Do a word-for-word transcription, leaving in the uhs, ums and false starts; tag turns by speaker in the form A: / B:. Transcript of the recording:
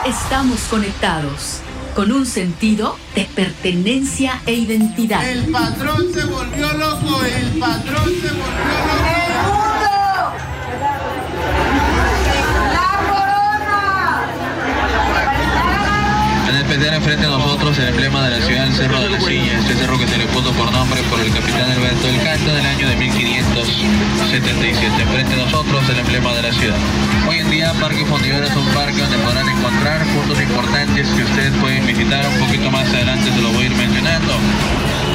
A: estamos conectados con un sentido de pertenencia e identidad.
B: El patrón se volvió loco, el patrón se volvió loco. ¡El mundo! ¡La corona!
C: En el P T R enfrente a nosotros el emblema de la ciudad, el Cerro de la Silla, este cerro que se le puso por nombre por el capitán Alberto del Canto del año de mil quinientos setenta y siete. Enfrente a nosotros el emblema de la ciudad. Hoy en día Parque Fontivera es un parque donde podrán encontrar puntos importantes que ustedes pueden visitar. Un poquito más adelante se lo voy a ir mencionando.